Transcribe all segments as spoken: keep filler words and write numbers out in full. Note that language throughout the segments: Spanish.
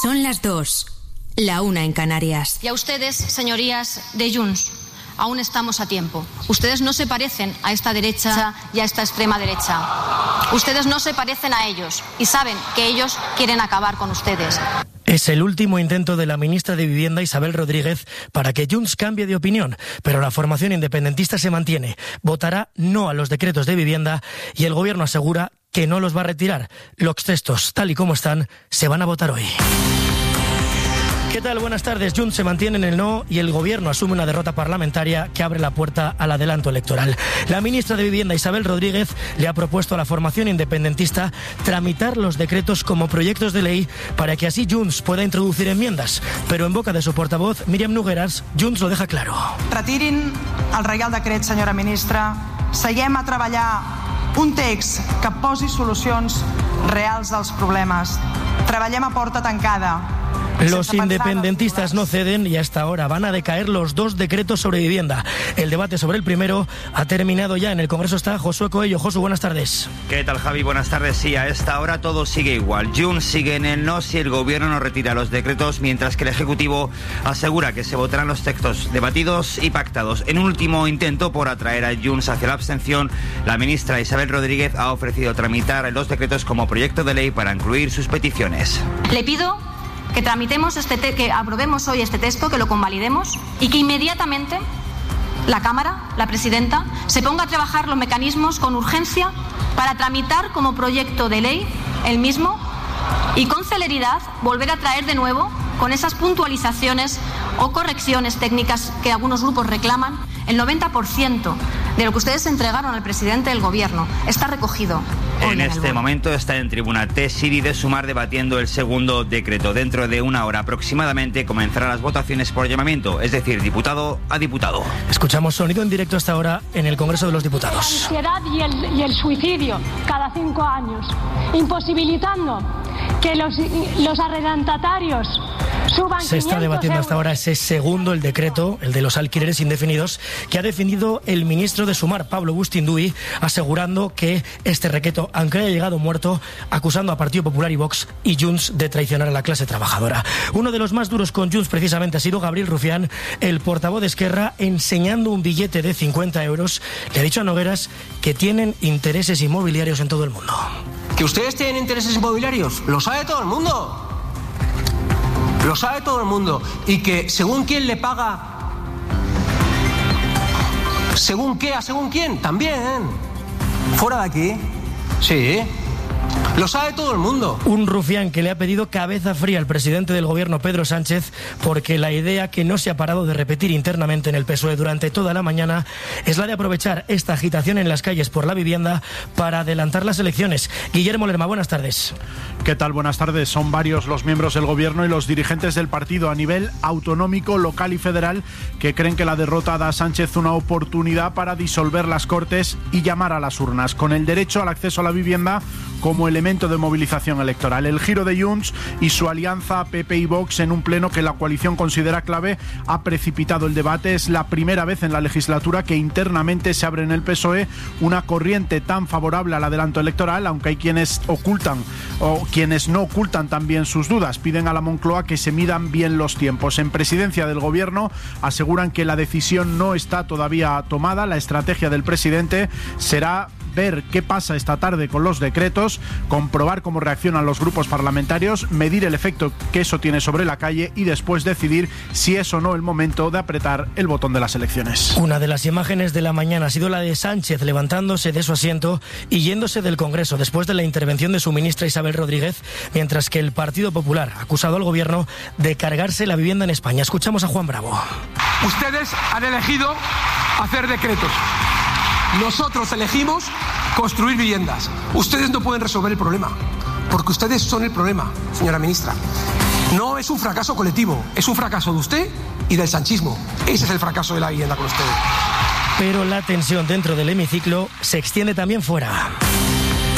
Son las dos, la una en Canarias. Y a ustedes, señorías de Junts, aún estamos a tiempo. Ustedes no se parecen a esta derecha y a esta extrema derecha. Ustedes no se parecen a ellos y saben que ellos quieren acabar con ustedes. Es el último intento de la ministra de Vivienda, Isabel Rodríguez, para que Junts cambie de opinión, pero la formación independentista se mantiene. Votará no a los decretos de vivienda y el gobierno asegura que no los va a retirar. Los textos, tal y como están, se van a votar hoy. ¿Qué tal? Buenas tardes. Junts se mantiene en el no y el gobierno asume una derrota parlamentaria que abre la puerta al adelanto electoral. La ministra de Vivienda, Isabel Rodríguez, le ha propuesto a la formación independentista tramitar los decretos como proyectos de ley para que así Junts pueda introducir enmiendas. Pero en boca de su portavoz, Míriam Nogueras, Junts lo deja claro. Retirin el Reial Decret, senyora ministra. Seguem a treballar un text que posi solucions reals als problemes. Treballem a porta tancada. Los independentistas no ceden y hasta ahora van a decaer los dos decretos sobre vivienda. El debate sobre el primero ha terminado ya. En el Congreso está Josué Coello. Josu, buenas tardes. ¿Qué tal, Javi? Buenas tardes. Sí, a esta hora todo sigue igual. Junts sigue en el no si el gobierno no retira los decretos, mientras que el Ejecutivo asegura que se votarán los textos debatidos y pactados. En un último intento por atraer a Junts hacia la abstención, la ministra Isabel Rodríguez ha ofrecido tramitar los decretos como proyecto de ley para incluir sus peticiones. Le pido que tramitemos este te- que aprobemos hoy este texto, que lo convalidemos y que inmediatamente la Cámara, la presidenta, se ponga a trabajar los mecanismos con urgencia para tramitar como proyecto de ley el mismo y con celeridad volver a traer de nuevo con esas puntualizaciones o correcciones técnicas que algunos grupos reclaman. El noventa por ciento de lo que ustedes entregaron al presidente del gobierno está recogido. En este momento está en tribuna T. Siri de Sumar debatiendo el segundo decreto. Dentro de una hora aproximadamente comenzarán las votaciones por llamamiento, es decir, diputado a diputado. Escuchamos sonido en directo hasta ahora en el Congreso de los Diputados. La ansiedad y el, y el suicidio cada cinco años, imposibilitando que los, los arrendatarios suban. Se está debatiendo hasta ahora ese segundo, el decreto, el de los alquileres indefinidos, que ha definido el ministro de Sumar, Pablo Bustinduy, asegurando que este decreto, aunque haya llegado muerto, acusando a Partido Popular y Vox y Junts de traicionar a la clase trabajadora. Uno de los más duros con Junts precisamente ha sido Gabriel Rufián, el portavoz de Esquerra, enseñando un billete de cincuenta euros. Le ha dicho a Nogueras que tienen intereses inmobiliarios en todo el mundo. ¿Que ustedes tienen intereses inmobiliarios? Lo sabe todo el mundo. Lo sabe todo el mundo. Y que según quién le paga, según qué, a según quién, también. Fuera de aquí. Sí. Lo sabe todo el mundo. Un rufián que le ha pedido cabeza fría al presidente del gobierno, Pedro Sánchez, porque la idea que no se ha parado de repetir internamente en el P S O E durante toda la mañana es la de aprovechar esta agitación en las calles por la vivienda para adelantar las elecciones. Guillermo Lerma, buenas tardes. ¿Qué tal? Buenas tardes. Son varios los miembros del gobierno y los dirigentes del partido a nivel autonómico, local y federal que creen que la derrota da a Sánchez una oportunidad para disolver las Cortes y llamar a las urnas, con el derecho al acceso a la vivienda como elemento de movilización electoral. El giro de Junts y su alianza P P y Vox en un pleno que la coalición considera clave ha precipitado el debate. Es la primera vez en la legislatura que internamente se abre en el P S O E una corriente tan favorable al adelanto electoral, aunque hay quienes ocultan o quienes no ocultan también sus dudas. Piden a la Moncloa que se midan bien los tiempos. En presidencia del gobierno aseguran que la decisión no está todavía tomada. La estrategia del presidente será ver qué pasa esta tarde con los decretos, comprobar cómo reaccionan los grupos parlamentarios, medir el efecto que eso tiene sobre la calle y después decidir si es o no el momento de apretar el botón de las elecciones. Una de las imágenes de la mañana ha sido la de Sánchez levantándose de su asiento y yéndose del Congreso después de la intervención de su ministra Isabel Rodríguez, mientras que el Partido Popular ha acusado al gobierno de cargarse la vivienda en España. Escuchamos a Juan Bravo. Ustedes han elegido hacer decretos. Nosotros elegimos construir viviendas. Ustedes no pueden resolver el problema, porque ustedes son el problema, señora ministra. No es un fracaso colectivo, es un fracaso de usted y del sanchismo. Ese es el fracaso de la vivienda con ustedes. Pero la tensión dentro del hemiciclo se extiende también fuera.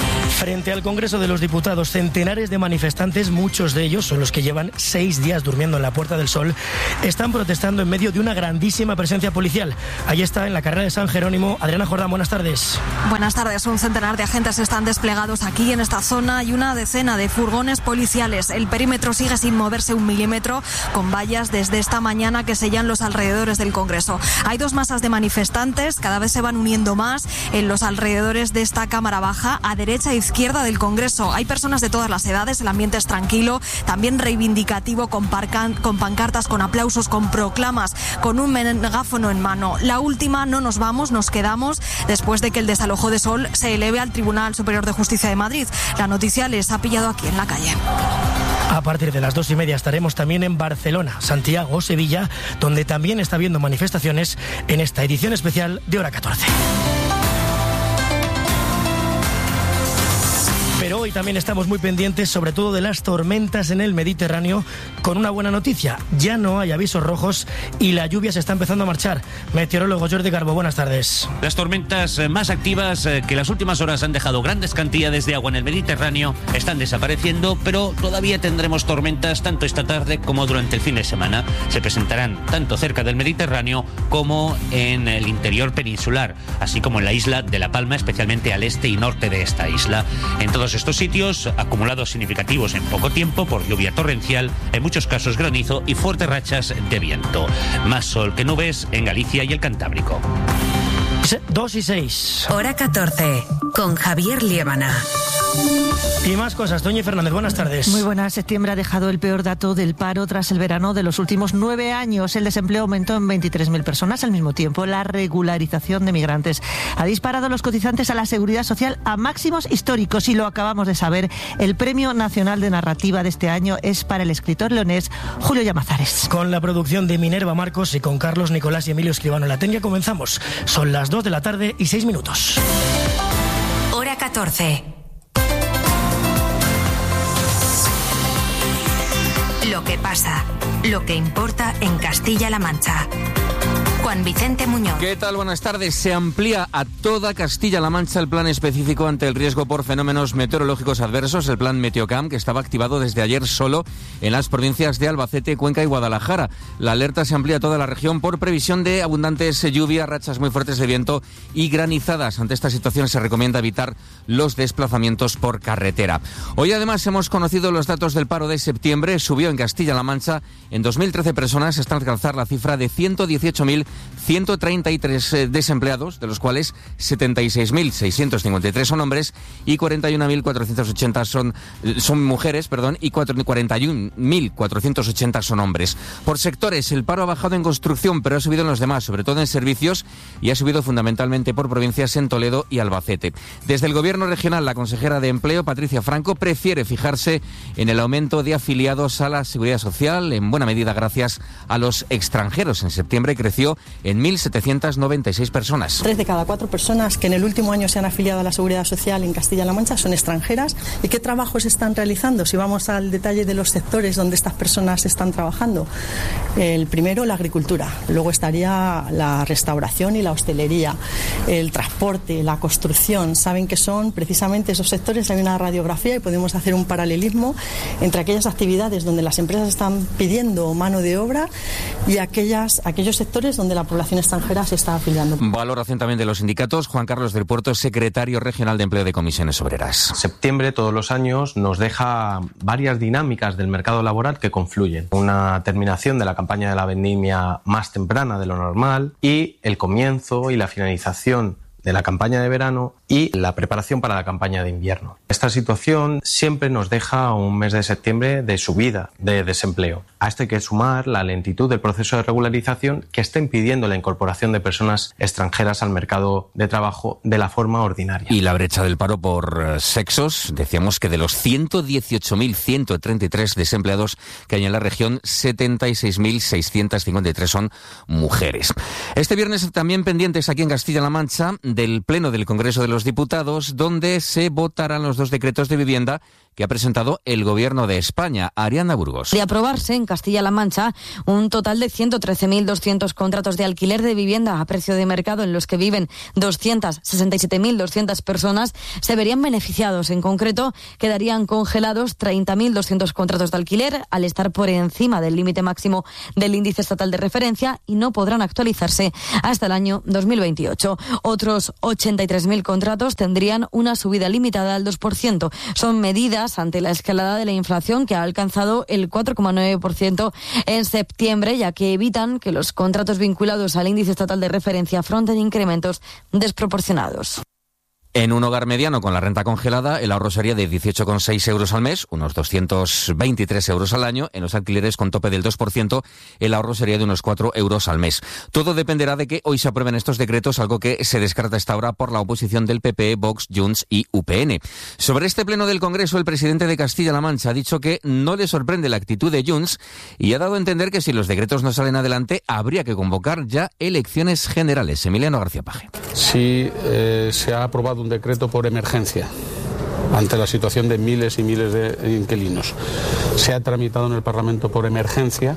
Frente al Congreso de los Diputados, centenares de manifestantes, muchos de ellos son los que llevan seis días durmiendo en la Puerta del Sol, están protestando en medio de una grandísima presencia policial. Ahí está, en la carrera de San Jerónimo. Adriana Jordán, buenas tardes. Buenas tardes. Un centenar de agentes están desplegados aquí en esta zona y una decena de furgones policiales. El perímetro sigue sin moverse un milímetro, con vallas desde esta mañana que sellan los alrededores del Congreso. Hay dos masas de manifestantes, cada vez se van uniendo más en los alrededores de esta Cámara Baja, a derecha e izquierda del Congreso. Hay personas de todas las edades, el ambiente es tranquilo, también reivindicativo, con, parcan, con pancartas, con aplausos, con proclamas, con un megáfono en mano. La última, no nos vamos, nos quedamos, después de que el desalojo de Sol se eleve al Tribunal Superior de Justicia de Madrid. La noticia les ha pillado aquí en la calle. A partir de las dos y media estaremos también en Barcelona, Santiago o Sevilla, donde también está habiendo manifestaciones en esta edición especial de Hora catorce. Pero hoy también estamos muy pendientes, sobre todo de las tormentas en el Mediterráneo, con una buena noticia. Ya no hay avisos rojos y la lluvia se está empezando a marchar. Meteorólogo Jordi Garbo, buenas tardes. Las tormentas más activas, que las últimas horas han dejado grandes cantidades de agua en el Mediterráneo, están desapareciendo, pero todavía tendremos tormentas tanto esta tarde como durante el fin de semana. Se presentarán tanto cerca del Mediterráneo como en el interior peninsular, así como en la isla de La Palma, especialmente al este y norte de esta isla. En todos estos sitios, acumulados significativos en poco tiempo por lluvia torrencial, en muchos casos granizo y fuertes rachas de viento. Más sol que nubes en Galicia y el Cantábrico. Dos y seis. Hora catorce, con Javier Liébana. Y más cosas. Doña Fernández, buenas tardes. Muy buenas. Septiembre ha dejado el peor dato del paro tras el verano de los últimos nueve años. El desempleo aumentó en veintitrés mil personas. Al mismo tiempo, la regularización de migrantes ha disparado a los cotizantes a la Seguridad Social a máximos históricos. Y lo acabamos de saber, el Premio Nacional de Narrativa de este año es para el escritor leonés Julio Llamazares. Con la producción de Minerva Marcos y con Carlos Nicolás y Emilio Escribano en la técnica comenzamos. Son las dos de la tarde y seis minutos. Hora catorce. Lo que pasa, lo que importa en Castilla-La Mancha. Juan Vicente Muñoz. ¿Qué tal? Buenas tardes. Se amplía a toda Castilla-La Mancha el plan específico ante el riesgo por fenómenos meteorológicos adversos, el plan Meteocam, que estaba activado desde ayer solo en las provincias de Albacete, Cuenca y Guadalajara. La alerta se amplía a toda la región por previsión de abundantes lluvias, rachas muy fuertes de viento y granizadas. Ante esta situación se recomienda evitar los desplazamientos por carretera. Hoy además hemos conocido los datos del paro de septiembre. Subió en Castilla-La Mancha en dos mil trece personas hasta alcanzar la cifra de ciento dieciocho mil ciento treinta y tres desempleados, de los cuales setenta y seis mil seiscientos cincuenta y tres son hombres y cuarenta y un mil cuatrocientos ochenta son, son mujeres, perdón, y cuarenta y un mil cuatrocientos ochenta son hombres. Por sectores, el paro ha bajado en construcción, pero ha subido en los demás, sobre todo en servicios, y ha subido fundamentalmente por provincias en Toledo y Albacete. Desde el Gobierno regional, la consejera de Empleo, Patricia Franco, prefiere fijarse en el aumento de afiliados a la Seguridad Social, en buena medida gracias a los extranjeros. En septiembre creció en mil setecientos noventa y seis personas. Tres de cada cuatro personas que en el último año se han afiliado a la Seguridad Social en Castilla-La Mancha son extranjeras. ¿Y qué trabajos están realizando? Si vamos al detalle de los sectores donde estas personas están trabajando. El primero, la agricultura. Luego estaría la restauración y la hostelería, el transporte, la construcción. Saben que son precisamente esos sectores. Hay una radiografía y podemos hacer un paralelismo entre aquellas actividades donde las empresas están pidiendo mano de obra y aquellas, aquellos sectores donde la población extranjera se está afiliando. Valoración también de los sindicatos. Juan Carlos del Puerto, secretario regional de Empleo de Comisiones Obreras. Septiembre todos los años nos deja varias dinámicas del mercado laboral que confluyen. Una terminación de la campaña de la vendimia más temprana de lo normal y el comienzo y la finalización de la campaña de verano y la preparación para la campaña de invierno. Esta situación siempre nos deja un mes de septiembre de subida de desempleo. A esto hay que sumar la lentitud del proceso de regularización que está impidiendo la incorporación de personas extranjeras al mercado de trabajo de la forma ordinaria. Y la brecha del paro por sexos, decíamos que de los ciento dieciocho mil ciento treinta y tres desempleados que hay en la región, setenta y seis mil seiscientos cincuenta y tres son mujeres. Este viernes también pendientes aquí en Castilla-La Mancha del Pleno del Congreso de los Diputados, donde se votarán los dos decretos de vivienda que ha presentado el Gobierno de España. Ariadna Burgos. De aprobarse en Castilla-La Mancha un total de ciento trece mil doscientos contratos de alquiler de vivienda a precio de mercado en los que viven doscientas sesenta y siete mil doscientas personas, se verían beneficiados. En concreto, quedarían congelados treinta mil doscientos contratos de alquiler al estar por encima del límite máximo del índice estatal de referencia y no podrán actualizarse hasta el año dos mil veintiocho. Otros ochenta y tres mil contratos tendrían una subida limitada al dos por ciento. Son medidas ante la escalada de la inflación que ha alcanzado el cuatro coma nueve por ciento en septiembre, ya que evitan que los contratos vinculados al índice estatal de referencia afronten incrementos desproporcionados. En un hogar mediano con la renta congelada, el ahorro sería de dieciocho coma seis euros al mes, unos doscientos veintitrés euros al año. En los alquileres con tope del dos por ciento, el ahorro sería de unos cuatro euros al mes. Todo dependerá de que hoy se aprueben estos decretos, algo que se descarta hasta ahora por la oposición del P P, Vox, Junts y U P N. Sobre este pleno del Congreso, el presidente de Castilla-La Mancha ha dicho que no le sorprende la actitud de Junts y ha dado a entender que si los decretos no salen adelante, habría que convocar ya elecciones generales. Emiliano García Paje. Si eh, se ha aprobado un decreto por emergencia ante la situación de miles y miles de inquilinos, se ha tramitado en el Parlamento por emergencia,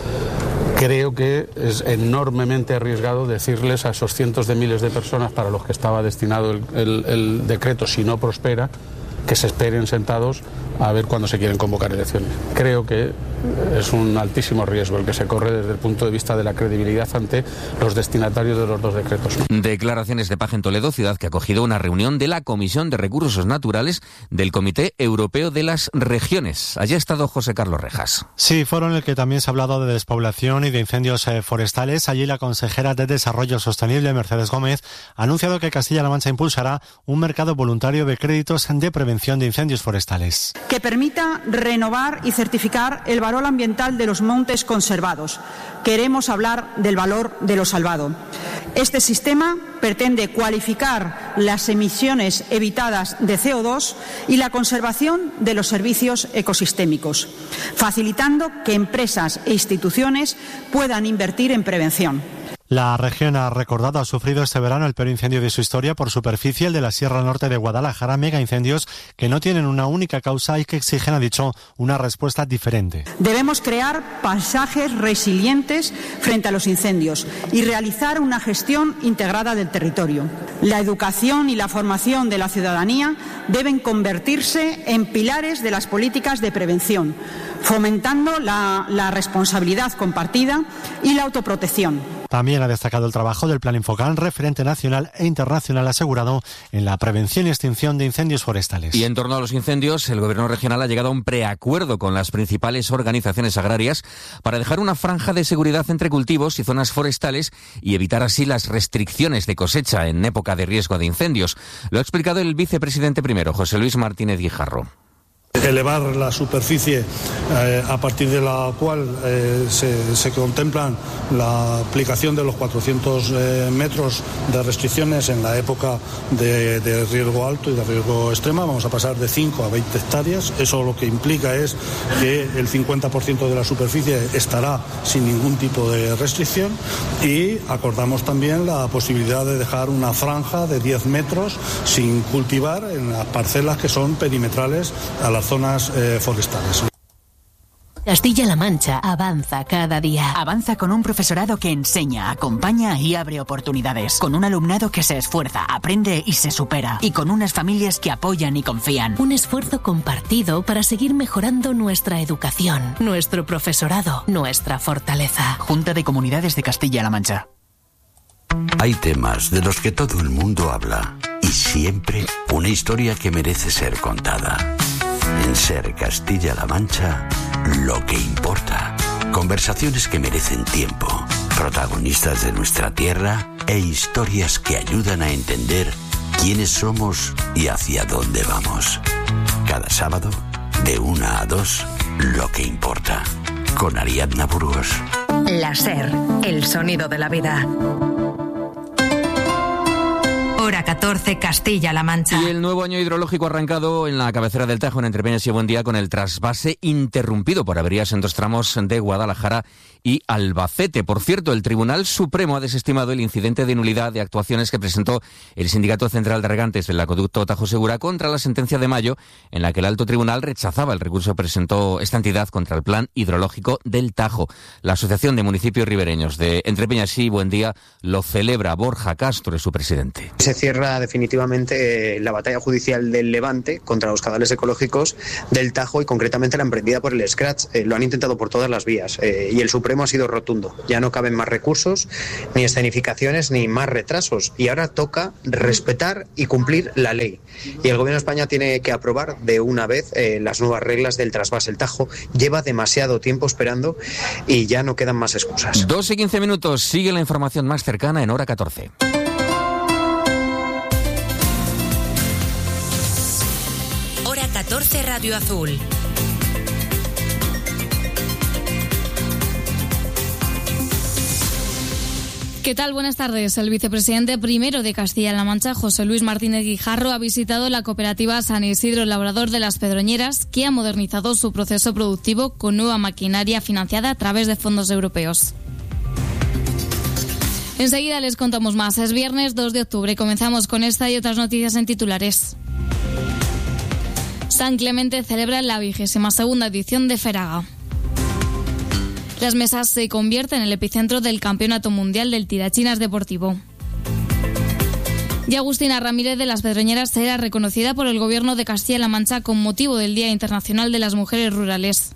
creo que es enormemente arriesgado decirles a esos cientos de miles de personas para los que estaba destinado el, el, el decreto, si no prospera, que se esperen sentados a ver cuándo se quieren convocar elecciones. Creo que es un altísimo riesgo el que se corre desde el punto de vista de la credibilidad ante los destinatarios de los dos decretos. Declaraciones de Paje en Toledo, ciudad que ha acogido una reunión de la Comisión de Recursos Naturales del Comité Europeo de las Regiones. Allí ha estado José Carlos Rejas. Sí, foro en el que también se ha hablado de despoblación y de incendios eh, forestales. Allí la consejera de Desarrollo Sostenible, Mercedes Gómez, ha anunciado que Castilla-La Mancha impulsará un mercado voluntario de créditos de prevención de incendios forestales, que permita renovar y certificar el valor ambiental de los montes conservados. Queremos hablar del valor de lo salvado. Este sistema pretende cualificar las emisiones evitadas de C O dos y la conservación de los servicios ecosistémicos, facilitando que empresas e instituciones puedan invertir en prevención. La región, ha recordado, ha sufrido este verano el peor incendio de su historia por superficie, el de la Sierra Norte de Guadalajara, mega incendios que no tienen una única causa y que exigen, ha dicho, una respuesta diferente. Debemos crear paisajes resilientes frente a los incendios y realizar una gestión integrada del territorio. La educación y la formación de la ciudadanía deben convertirse en pilares de las políticas de prevención, fomentando la, la responsabilidad compartida y la autoprotección. También ha destacado el trabajo del Plan Infocan, referente nacional e internacional asegurado en la prevención y extinción de incendios forestales. Y en torno a los incendios, el Gobierno regional ha llegado a un preacuerdo con las principales organizaciones agrarias para dejar una franja de seguridad entre cultivos y zonas forestales y evitar así las restricciones de cosecha en época de riesgo de incendios. Lo ha explicado el vicepresidente primero, José Luis Martínez Guijarro. Elevar la superficie eh, a partir de la cual eh, se, se contemplan la aplicación de los cuatrocientos eh, metros de restricciones en la época de, de riesgo alto y de riesgo extrema. Vamos a pasar de cinco a veinte hectáreas. Eso lo que implica es que el cincuenta por ciento de la superficie estará sin ningún tipo de restricción y acordamos también la posibilidad de dejar una franja de diez metros sin cultivar en las parcelas que son perimetrales a las zonas eh, forestales. Castilla-La Mancha avanza cada día. Avanza con un profesorado que enseña, acompaña y abre oportunidades. Con un alumnado que se esfuerza, aprende y se supera. Y con unas familias que apoyan y confían. Un esfuerzo compartido para seguir mejorando nuestra educación, nuestro profesorado, nuestra fortaleza. Junta de Comunidades de Castilla-La Mancha. Hay temas de los que todo el mundo habla. Y siempre una historia que merece ser contada. En Ser Castilla-La Mancha, lo que importa. Conversaciones que merecen tiempo. Protagonistas de nuestra tierra e historias que ayudan a entender quiénes somos y hacia dónde vamos. Cada sábado, de una a dos, lo que importa. Con Ariadna Burgos. La Ser, el sonido de la vida. Hora catorce. catorce Castilla-La Mancha. Y el nuevo año hidrológico ha arrancado en la cabecera del Tajo, en Entrepeñas y Buendía, con el trasvase interrumpido por averías en dos tramos de Guadalajara y Albacete. Por cierto, el Tribunal Supremo ha desestimado el incidente de nulidad de actuaciones que presentó el Sindicato Central de Regantes del Acueducto Tajo Segura contra la sentencia de mayo, en la que el Alto Tribunal rechazaba el recurso que presentó esta entidad contra el Plan Hidrológico del Tajo. La Asociación de Municipios Ribereños de Entrepeñas y Buendía lo celebra. Borja Castro es su presidente. Se cierra definitivamente la batalla judicial del Levante contra los caudales ecológicos del Tajo y concretamente la emprendida por el Scratch. Eh, lo han intentado por todas las vías eh, y el Supremo ha sido rotundo. Ya no caben más recursos, ni escenificaciones, ni más retrasos. Y ahora toca respetar y cumplir la ley. Y el Gobierno de España tiene que aprobar de una vez eh, las nuevas reglas del trasvase. El Tajo lleva demasiado tiempo esperando y ya no quedan más excusas. dos y quince minutos. Sigue la información más cercana en Hora catorce. Hora catorce Radio Azul. ¿Qué tal? Buenas tardes. El vicepresidente primero de Castilla-La Mancha, José Luis Martínez Guijarro, ha visitado la cooperativa San Isidro Labrador de las Pedroñeras, que ha modernizado su proceso productivo con nueva maquinaria financiada a través de fondos europeos. Enseguida les contamos más. Es viernes dos de octubre. Comenzamos con esta y otras noticias en titulares. San Clemente celebra la vigésima segunda edición de Feraga. Las Mesas se convierten en el epicentro del Campeonato Mundial del Tirachinas Deportivo. Y Agustina Ramírez de las Pedroñeras será reconocida por el Gobierno de Castilla-La Mancha con motivo del Día Internacional de las Mujeres Rurales.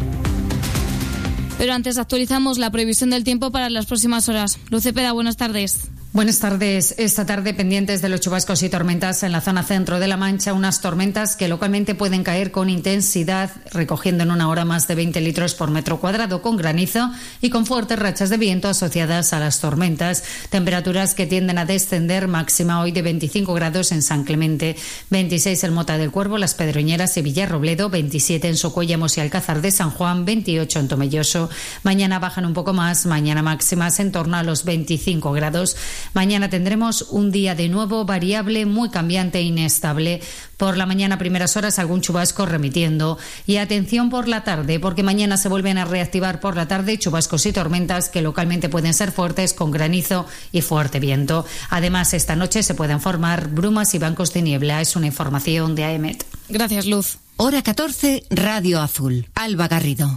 Pero antes actualizamos la previsión del tiempo para las próximas horas. Luz Cepeda, buenas tardes. Buenas tardes. Esta tarde pendientes de los chubascos y tormentas en la zona centro de La Mancha, unas tormentas que localmente pueden caer con intensidad, recogiendo en una hora más de veinte litros por metro cuadrado, con granizo y con fuertes rachas de viento asociadas a las tormentas. Temperaturas que tienden a descender, máxima hoy de veinticinco grados en San Clemente, veintiséis en Mota del Cuervo, Las Pedroñeras y Villarrobledo, veintisiete en Socuéllamos y Alcázar de San Juan, veintiocho en Tomelloso. Mañana bajan un poco más, mañana máximas en torno a los veinticinco grados. Mañana tendremos un día de nuevo variable, muy cambiante e inestable. Por la mañana, primeras horas, algún chubasco remitiendo. Y atención por la tarde, porque mañana se vuelven a reactivar por la tarde chubascos y tormentas que localmente pueden ser fuertes, con granizo y fuerte viento. Además, esta noche se pueden formar brumas y bancos de niebla. Es una información de A E M E T. Gracias, Luz. Hora catorce, Radio Azul. Alba Garrido.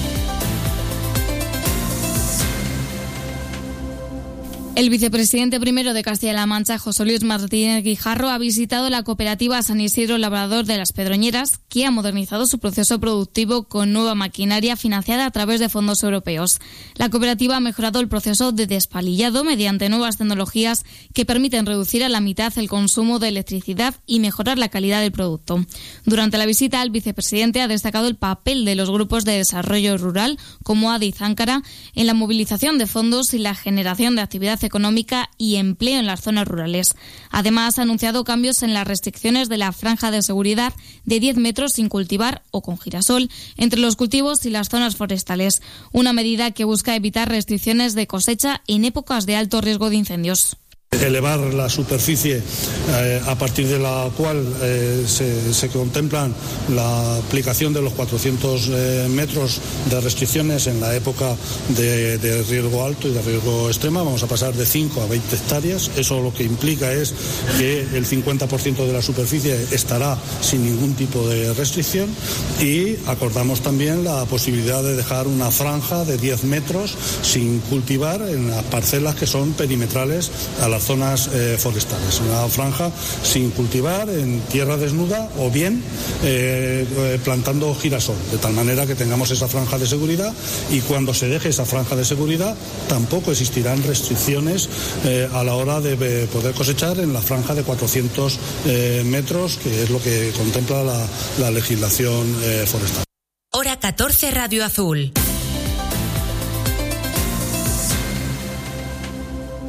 El vicepresidente primero de Castilla-La Mancha, José Luis Martínez Guijarro, ha visitado la cooperativa San Isidro Labrador de las Pedroñeras, que ha modernizado su proceso productivo con nueva maquinaria financiada a través de fondos europeos. La cooperativa ha mejorado el proceso de despalillado mediante nuevas tecnologías que permiten reducir a la mitad el consumo de electricidad y mejorar la calidad del producto. Durante la visita, el vicepresidente ha destacado el papel de los grupos de desarrollo rural, como A D I Záncara, en la movilización de fondos y la generación de actividad económica y empleo en las zonas rurales. Además, ha anunciado cambios en las restricciones de la franja de seguridad de diez metros sin cultivar o con girasol entre los cultivos y las zonas forestales, una medida que busca evitar restricciones de cosecha en épocas de alto riesgo de incendios. Elevar la superficie eh, a partir de la cual eh, se, se contemplan la aplicación de los cuatrocientos eh, metros de restricciones en la época de, de riesgo alto y de riesgo extrema. Vamos a pasar de cinco a veinte hectáreas. Eso lo que implica es que el cincuenta por ciento de la superficie estará sin ningún tipo de restricción, y acordamos también la posibilidad de dejar una franja de diez metros sin cultivar en las parcelas que son perimetrales a las zonas eh, forestales. Una franja sin cultivar en tierra desnuda o bien eh, eh, plantando girasol, de tal manera que tengamos esa franja de seguridad, y cuando se deje esa franja de seguridad tampoco existirán restricciones eh, a la hora de eh, poder cosechar en la franja de cuatrocientos eh, metros, que es lo que contempla la, la legislación eh, forestal. Hora catorce Radio Azul.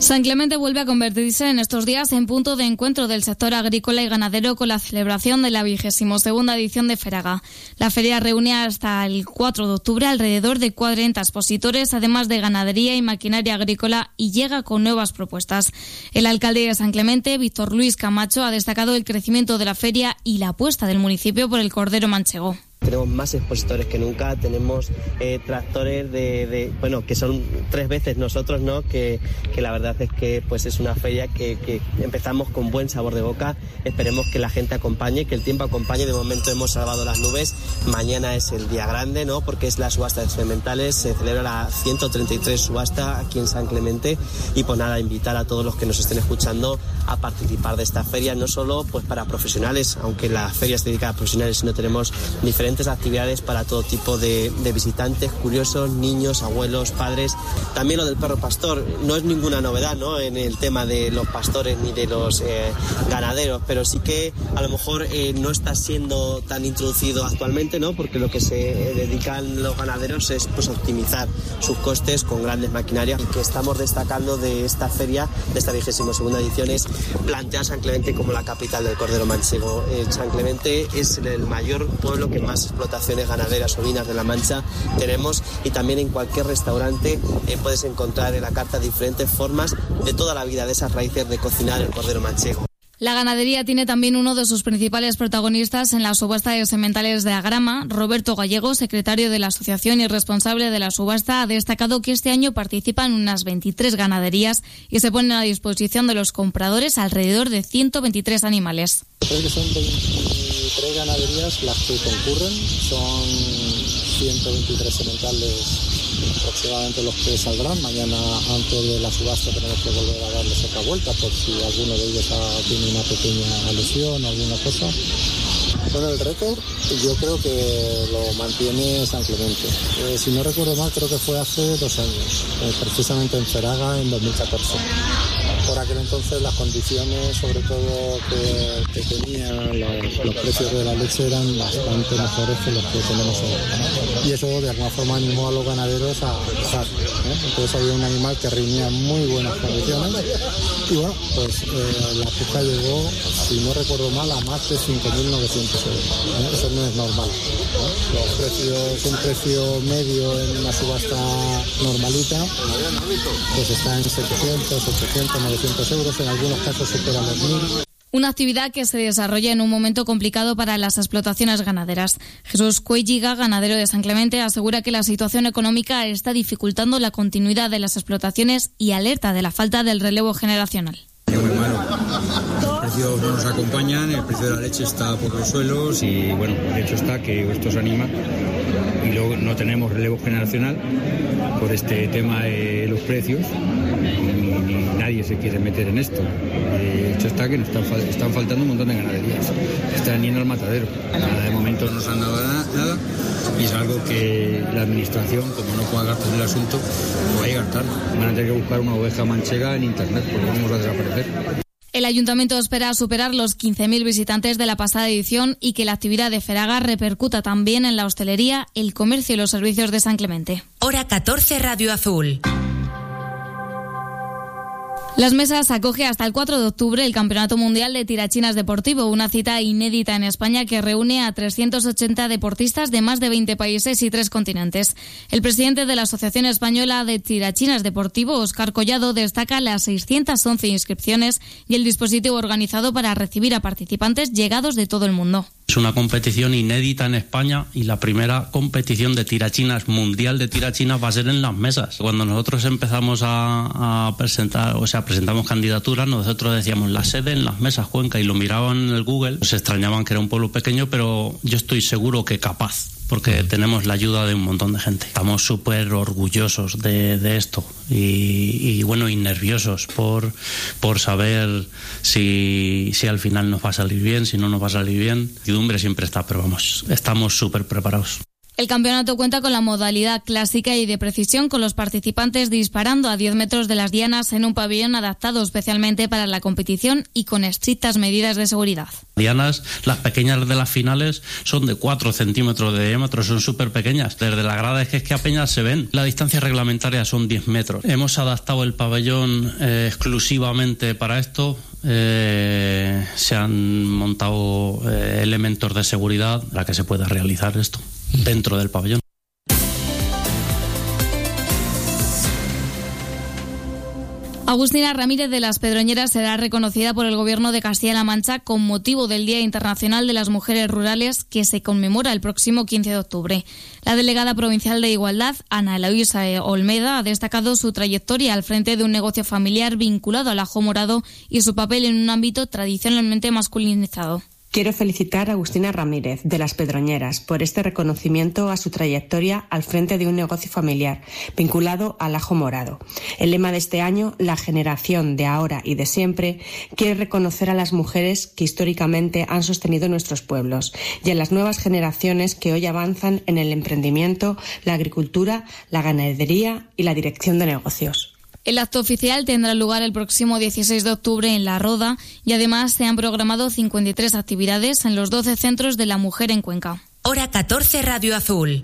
San Clemente vuelve a convertirse en estos días en punto de encuentro del sector agrícola y ganadero con la celebración de la vigésimo segunda edición de Feraga. La feria reúne hasta el cuatro de octubre alrededor de cuarenta expositores, además de ganadería y maquinaria agrícola, y llega con nuevas propuestas. El alcalde de San Clemente, Víctor Luis Camacho, ha destacado el crecimiento de la feria y la apuesta del municipio por el cordero manchego. Tenemos más expositores que nunca, tenemos eh, tractores de, de, bueno, que son tres veces nosotros, ¿no? Que, que la verdad es que pues es una feria que, que empezamos con buen sabor de boca. Esperemos que la gente acompañe, que el tiempo acompañe. De momento hemos salvado las nubes. Mañana es el día grande, ¿no? Porque es la subasta de experimentales. Se celebra la ciento treinta y tres subasta aquí en San Clemente. Y pues nada, invitar a todos los que nos estén escuchando a participar de esta feria, no solo pues para profesionales, aunque la feria es dedicada a profesionales, sino tenemos diferentes actividades para todo tipo de, de visitantes, curiosos, niños, abuelos, padres. También lo del perro pastor no es ninguna novedad, ¿no? En el tema de los pastores ni de los eh, ganaderos, pero sí que a lo mejor eh, no está siendo tan introducido actualmente, ¿no? Porque lo que se dedican los ganaderos es pues optimizar sus costes con grandes maquinarias. Y que estamos destacando de esta feria, de esta vigésima segunda edición, es plantear San Clemente como la capital del cordero manchego. Eh, San Clemente es el mayor pueblo que más explotaciones ganaderas ovinas de La Mancha tenemos, y también en cualquier restaurante eh, puedes encontrar en la carta diferentes formas de toda la vida de esas raíces de cocinar el cordero manchego. La ganadería tiene también uno de sus principales protagonistas en la subasta de sementales de Agrama. Roberto Gallego, secretario de la asociación y responsable de la subasta, ha destacado que este año participan unas veintitrés ganaderías y se ponen a disposición de los compradores alrededor de ciento veintitrés animales. Creo que son veintitrés ganaderías las que concurren, son ciento veintitrés sementales aproximadamente los que saldrán. Mañana, antes de la subasta, tenemos que volver a darles otra vuelta por si alguno de ellos ha, tiene una pequeña lesión o alguna cosa. Bueno, el récord yo creo que lo mantiene San Clemente. Eh, si no recuerdo mal, creo que fue hace dos años, eh, precisamente en Feraga en dos mil catorce. Por aquel entonces las condiciones, sobre todo que, que tenía, los, los precios de la leche eran bastante mejores que los que tenemos ahora. Y eso de alguna forma animó a los ganaderos a empezar, ¿eh? Entonces había un animal que reunía muy buenas condiciones y bueno, pues eh, la puja llegó, si no recuerdo mal, a más de cinco mil novecientos euros. ¿eh? Eso no es normal, ¿eh? Los precios, un precio medio en una subasta normalita, pues está en setecientos, ochocientos, novecientos euros, en algunos casos supera los mil. Una actividad que se desarrolla en un momento complicado para las explotaciones ganaderas. Jesús Cuelliga, ganadero de San Clemente, asegura que la situación económica está dificultando la continuidad de las explotaciones y alerta de la falta del relevo generacional. Muy malo. Los precios no nos acompañan, el precio de la leche está por los suelos y bueno, el hecho está que esto se anima y luego no tenemos relevo generacional por este tema de los precios y, y nadie se quiere meter en esto. El hecho está que nos están, están faltando un montón de ganaderías, están yendo al matadero. Nada, de momento no nos han dado nada y es algo que la administración, como no puede gastar el asunto, no va a llegar tarde. Van a tener que buscar una oveja manchega en internet porque vamos a desaparecer. El ayuntamiento espera superar los quince mil visitantes de la pasada edición y que la actividad de Feraga repercuta también en la hostelería, el comercio y los servicios de San Clemente. Hora catorce, Radio Azul. Las Mesas acoge hasta el cuatro de octubre el Campeonato Mundial de Tirachinas Deportivo, una cita inédita en España que reúne a trescientos ochenta deportistas de más de veinte países y tres continentes. El presidente de la Asociación Española de Tirachinas Deportivo, Óscar Collado, destaca las seiscientas once inscripciones y el dispositivo organizado para recibir a participantes llegados de todo el mundo. Es una competición inédita en España y la primera competición de tirachinas mundial de tirachinas va a ser en Las Mesas. Cuando nosotros empezamos a, a presentar, o sea, presentamos candidaturas, nosotros decíamos la sede en Las Mesas, Cuenca, y lo miraban en el Google, se extrañaban que era un pueblo pequeño, pero yo estoy seguro que capaz, porque tenemos la ayuda de un montón de gente. Estamos súper orgullosos de, de esto y, y bueno, y nerviosos por, por saber si, si al final nos va a salir bien, si no nos va a salir bien. La incertidumbre siempre está, pero vamos, estamos súper preparados. El campeonato cuenta con la modalidad clásica y de precisión, con los participantes disparando a diez metros de las dianas en un pabellón adaptado especialmente para la competición y con estrictas medidas de seguridad. Dianas, las pequeñas de las finales, son de cuatro centímetros de diámetro, son súper pequeñas. Desde la grada es que, es que apenas se ven. La distancia reglamentaria son diez metros. Hemos adaptado el pabellón eh, exclusivamente para esto. Eh, se han montado eh, elementos de seguridad para que se pueda realizar esto dentro del pabellón. Agustina Ramírez de las Pedroñeras será reconocida por el Gobierno de Castilla-La Mancha con motivo del Día Internacional de las Mujeres Rurales, que se conmemora el próximo quince de octubre. La delegada provincial de Igualdad, Ana Eloísa Olmeda, ha destacado su trayectoria al frente de un negocio familiar vinculado al ajo morado y su papel en un ámbito tradicionalmente masculinizado. Quiero felicitar a Agustina Ramírez, de las Pedroñeras, por este reconocimiento a su trayectoria al frente de un negocio familiar, vinculado al ajo morado. El lema de este año, la generación de ahora y de siempre, quiere reconocer a las mujeres que históricamente han sostenido nuestros pueblos y a las nuevas generaciones que hoy avanzan en el emprendimiento, la agricultura, la ganadería y la dirección de negocios. El acto oficial tendrá lugar el próximo dieciséis de octubre en La Roda y además se han programado cincuenta y tres actividades en los doce centros de la mujer en Cuenca. Hora catorce, Radio Azul.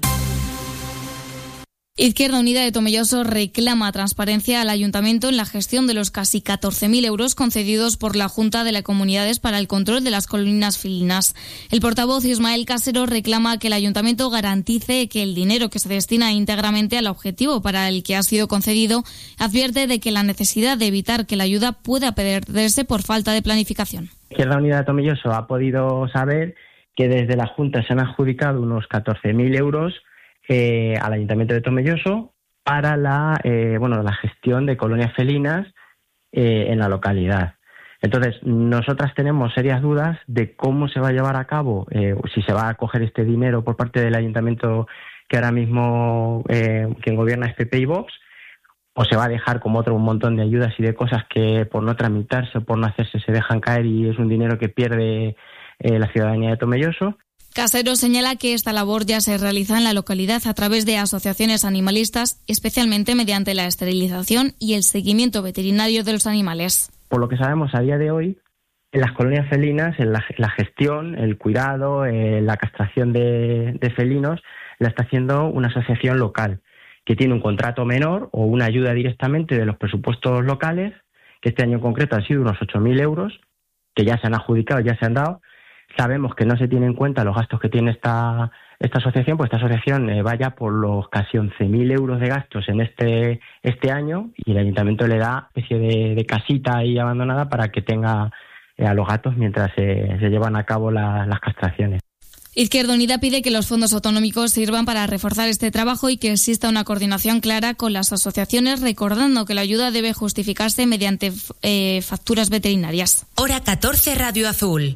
Izquierda Unida de Tomelloso reclama transparencia al Ayuntamiento en la gestión de los casi catorce mil euros concedidos por la Junta de las Comunidades para el control de las colonias felinas. El portavoz Ismael Casero reclama que el Ayuntamiento garantice que el dinero que se destina íntegramente al objetivo para el que ha sido concedido. Advierte de que la necesidad de evitar que la ayuda pueda perderse por falta de planificación. Izquierda Unida de Tomelloso ha podido saber que desde la Junta se han adjudicado unos catorce mil euros Eh, al Ayuntamiento de Tomelloso para la eh, bueno la gestión de colonias felinas eh, en la localidad. Entonces, nosotras tenemos serias dudas de cómo se va a llevar a cabo, eh, si se va a coger este dinero por parte del Ayuntamiento que ahora mismo eh, quien gobierna es P P y Vox, o se va a dejar como otro un montón de ayudas y de cosas que por no tramitarse o por no hacerse se dejan caer y es un dinero que pierde eh, la ciudadanía de Tomelloso. Casero señala que esta labor ya se realiza en la localidad a través de asociaciones animalistas, especialmente mediante la esterilización y el seguimiento veterinario de los animales. Por lo que sabemos a día de hoy, en las colonias felinas, en la, la gestión, el cuidado, eh, la castración de, de felinos, la está haciendo una asociación local que tiene un contrato menor o una ayuda directamente de los presupuestos locales, que este año en concreto han sido unos ocho mil euros, que ya se han adjudicado, ya se han dado. Sabemos que no se tienen en cuenta los gastos que tiene esta, esta asociación, pues esta asociación eh, vaya por los casi once mil euros de gastos en este este año y el Ayuntamiento le da una especie de, de casita ahí abandonada para que tenga eh, a los gatos mientras eh, se llevan a cabo la, las castraciones. Izquierda Unida pide que los fondos autonómicos sirvan para reforzar este trabajo y que exista una coordinación clara con las asociaciones, recordando que la ayuda debe justificarse mediante eh, facturas veterinarias. Hora catorce, Radio Azul.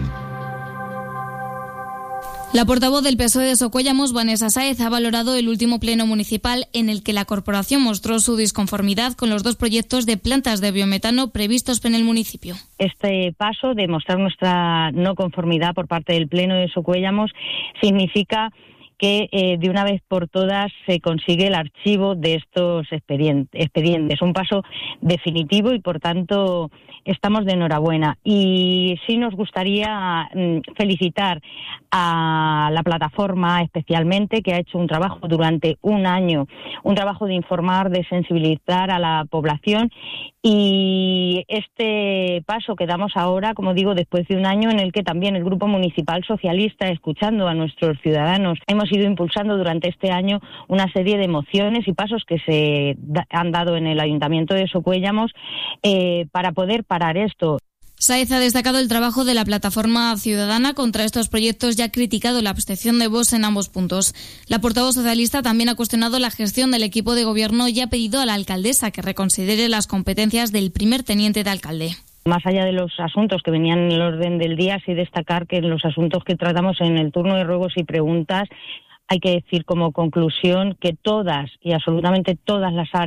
La portavoz del P S O E de Socuéllamos, Vanessa Sáez, ha valorado el último pleno municipal en el que la corporación mostró su disconformidad con los dos proyectos de plantas de biometano previstos en el municipio. Este paso de mostrar nuestra no conformidad por parte del pleno de Socuéllamos significa que eh, de una vez por todas se consigue el archivo de estos expedientes. Un paso definitivo y, por tanto, estamos de enhorabuena. Y sí nos gustaría mm, felicitar a la plataforma especialmente, que ha hecho un trabajo durante un año, un trabajo de informar, de sensibilizar a la población. Y este paso que damos ahora, como digo, después de un año en el que también el Grupo Municipal Socialista, escuchando a nuestros ciudadanos, hemos ido impulsando durante este año una serie de mociones y pasos que se da, han dado en el Ayuntamiento de Socuéllamos eh, para poder parar esto. Sáez ha destacado el trabajo de la plataforma ciudadana contra estos proyectos y ha criticado la abstención de Vox en ambos puntos. La portavoz socialista también ha cuestionado la gestión del equipo de gobierno y ha pedido a la alcaldesa que reconsidere las competencias del primer teniente de alcalde. Más allá de los asuntos que venían en el orden del día, sí destacar que en los asuntos que tratamos en el turno de ruegos y preguntas hay que decir como conclusión que todas y absolutamente todas las áreas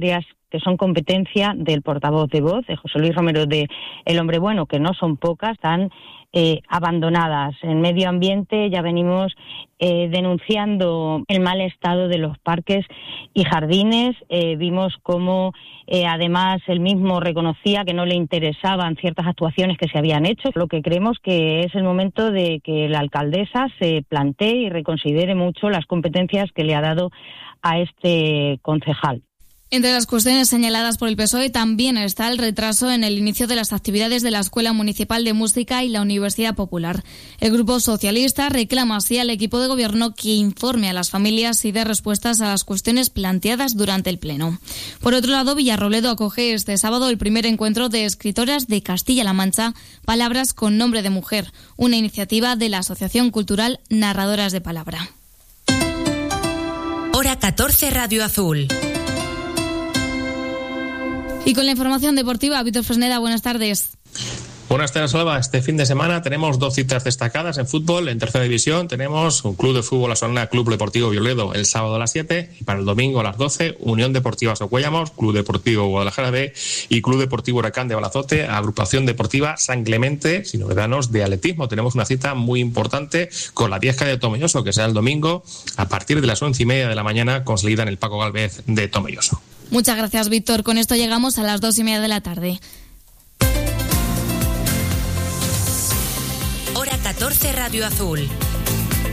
que son competencia del portavoz de Voz, de José Luis Romero, de El Hombre Bueno, que no son pocas, están eh, abandonadas. En medio ambiente ya venimos eh, denunciando el mal estado de los parques y jardines. Eh, vimos cómo eh, además él mismo reconocía que no le interesaban ciertas actuaciones que se habían hecho. Lo que creemos que es el momento de que la alcaldesa se plantee y reconsidere mucho las competencias que le ha dado a este concejal. Entre las cuestiones señaladas por el P S O E también está el retraso en el inicio de las actividades de la Escuela Municipal de Música y la Universidad Popular. El Grupo Socialista reclama así al equipo de gobierno que informe a las familias y dé respuestas a las cuestiones planteadas durante el Pleno. Por otro lado, Villarrobledo acoge este sábado el primer encuentro de escritoras de Castilla-La Mancha, Palabras con nombre de mujer, una iniciativa de la Asociación Cultural Narradoras de Palabra. Hora catorce, Radio Azul. Y con la información deportiva, Víctor Fresneda, buenas tardes. Buenas tardes, Alba. Este fin de semana tenemos dos citas destacadas en fútbol. En tercera división tenemos un club de fútbol La Solana, Club Deportivo Violledo, el sábado a las siete, y para el domingo a las doce, Unión Deportiva Socuéllamos, Club Deportivo Guadalajara B y Club Deportivo Huracán de Balazote, Agrupación Deportiva San Clemente, sin novedanos de atletismo. Tenemos una cita muy importante con la diez K de Tomelloso, que será el domingo a partir de las once y media de la mañana, con salida en el Paco Gálvez de Tomelloso. Muchas gracias, Víctor. Con esto llegamos a las dos y media de la tarde. Hora catorce, Radio Azul.